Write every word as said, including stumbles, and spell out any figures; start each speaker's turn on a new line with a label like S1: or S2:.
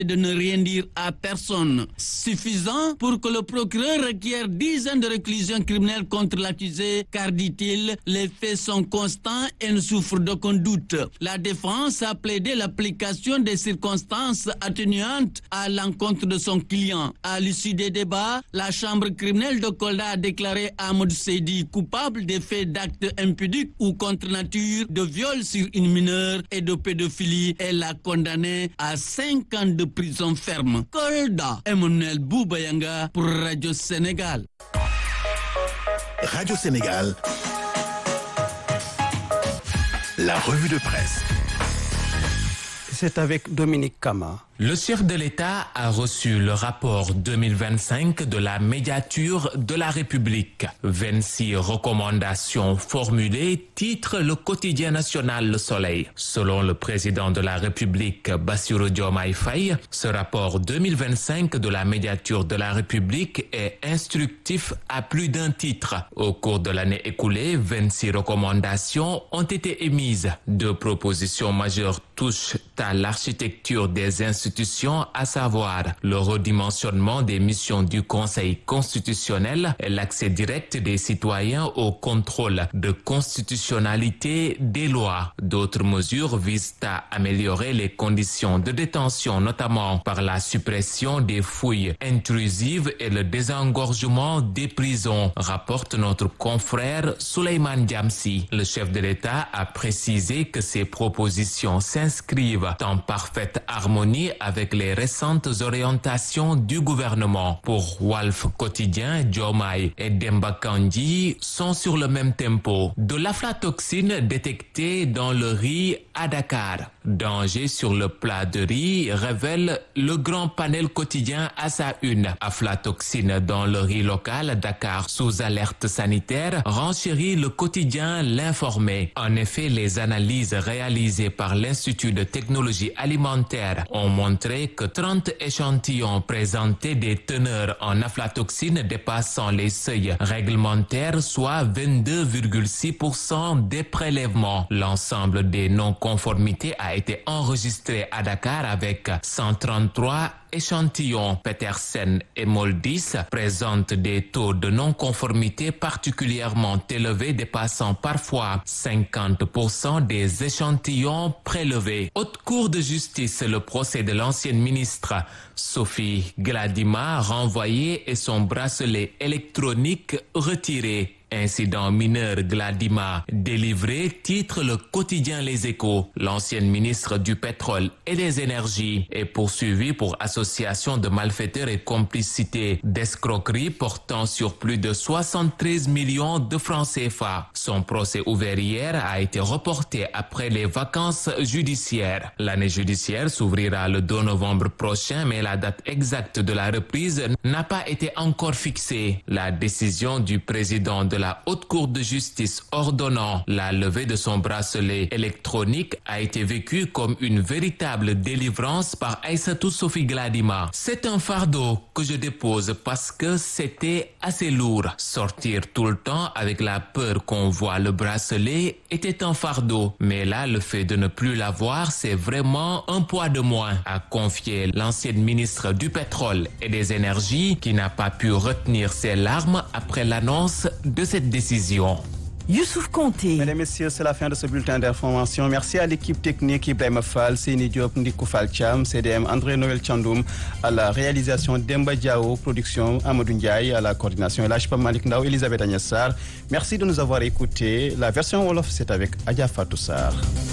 S1: et de ne rien dire à personne. Suffisant pour que le procureur requiert dix ans de réclusion criminelle contre l'accusé, car, dit-il, les faits sont constants et ne souffrent d'aucun doute. La défense a plaidé l'application des circonstances atténuantes à l'encontre de son client. À l'issue des débats, la chambre criminelle de Kolda a déclaré Ahmed Seydi coupable des faits d'actes impudiques ou contre nature, de viol sur une mineure et de pédophilie. Elle l'a condamné à cinq ans de prison ferme. Kolda, Emmanuel Boubayanga pour Radio Sénégal.
S2: Radio Sénégal, la revue de presse.
S3: C'est avec Dominique Kama.
S4: Le chef de l'État a reçu le rapport deux mille vingt-cinq de la médiature de la République. vingt-six recommandations formulées, titre le quotidien national Le Soleil. Selon le président de la République, Bassirou Diomaye Faye, ce rapport deux mille vingt-cinq de la médiature de la République est instructif à plus d'un titre. Au cours de l'année écoulée, vingt-six recommandations ont été émises. Deux propositions majeures touchent à l'architecture des institutions, à savoir le redimensionnement des missions du Conseil constitutionnel et l'accès direct des citoyens au contrôle de constitutionnalité des lois. D'autres mesures visent à améliorer les conditions de détention, notamment par la suppression des fouilles intrusives et le désengorgement des prisons, rapporte notre confrère Souleymane Diamsi. Le chef de l'État a précisé que ces propositions s'inscrivent en parfaite harmonie avec les récentes orientations du gouvernement. Pour Walf Quotidien, Diomaye et Demba Kandji sont sur le même tempo. De l'aflatoxine détectée dans le riz à Dakar. Danger sur le plat de riz, révèle le grand panel quotidien à sa une. Aflatoxine dans le riz local à Dakar sous alerte sanitaire, renchérit le quotidien L'Informé. En effet, les analyses réalisées par l'Institut de technologie alimentaire ont montré que trente échantillons présentaient des teneurs en aflatoxine dépassant les seuils réglementaires, soit vingt-deux virgule six pour cent des prélèvements. L'ensemble des non-conformités a été enregistré à Dakar avec cent trente-trois échantillons. Petersen et Moldis présentent des taux de non-conformité particulièrement élevés, dépassant parfois cinquante pour cent des échantillons prélevés. Haute Cour de justice, le procès de l'ancienne ministre Sophie Gladima renvoyé et son bracelet électronique retiré. Incident mineur Gladima délivré, titre le quotidien Les Échos. L'ancienne ministre du Pétrole et des Énergies est poursuivie pour association de malfaiteurs et complicité d'escroquerie portant sur plus de soixante-treize millions de francs C F A. Son procès ouvert hier a été reporté après les vacances judiciaires. L'année judiciaire s'ouvrira le deux novembre prochain, mais la date exacte de la reprise n'a pas été encore fixée. La décision du président de la Haute Cour de justice ordonnant la levée de son bracelet électronique a été vécue comme une véritable délivrance par Aïssatou Sophie Gladima. C'est un fardeau que je dépose parce que c'était assez lourd. Sortir tout le temps avec la peur qu'on voit le bracelet était un fardeau. Mais là, le fait de ne plus l'avoir, c'est vraiment un poids de moins, a confié l'ancienne ministre du Pétrole et des Énergies qui n'a pas pu retenir ses larmes après l'annonce de cette décision.
S5: Youssouf Konté.
S3: Mesdames et messieurs, c'est la fin de ce bulletin d'information. Merci à l'équipe technique Ibrahima Fall, Seyni Diop, Ndikou Fall Cham, C D M André Noël Tchandoum, à la réalisation Demba Diao, production Amadou Ndiaye, à la coordination Elhaj Pam Malik Ndao, Elisabeth Agnès Sarr. Merci de nous avoir écoutés. La version Wolof, c'est avec Adja Fatou Sarr.